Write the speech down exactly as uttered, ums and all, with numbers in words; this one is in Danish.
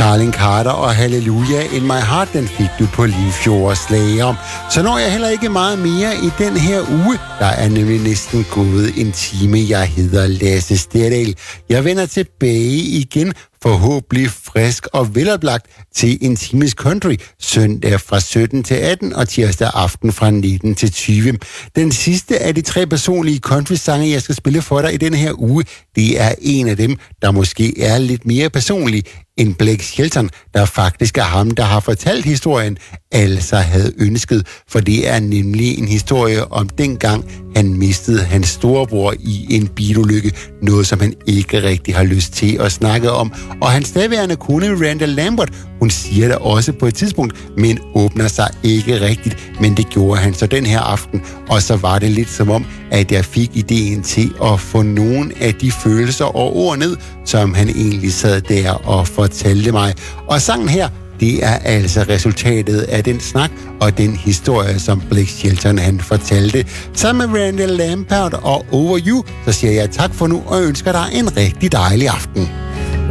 Darling Carter og Halleluja in my heart, den fik du på Limfjords Slager. Så når jeg heller ikke meget mere i den her uge. Der er nemlig næsten gået en time. Jeg hedder Lasse Sterdal. Jeg vender tilbage igen, forhåbentlig frisk og veloplagt til en times country søndag fra sytten til atten og tirsdag aften fra nitten til tyve. Den sidste af de tre personlige country-sange, jeg skal spille for dig i denne her uge, det er en af dem, der måske er lidt mere personlig end Blake Shelton, der faktisk er ham, der har fortalt historien, altså havde ønsket, for det er nemlig en historie om dengang, han mistede hans storebror i en bilulykke, noget som han ikke rigtig har lyst til at snakke om. Og hans daværende kone, Randall Lambert, hun siger det også på et tidspunkt, men åbner sig ikke rigtigt, men det gjorde han så den her aften, og så var det lidt som om, at jeg fik ideen til at få nogle af de følelser og ord ned, som han egentlig sad der og fortalte mig. Og sangen her, det er altså resultatet af den snak og den historie, som Blake Shelton han fortalte. Sammen med Randall Lambert og Over You, så siger jeg tak for nu og ønsker dig en rigtig dejlig aften.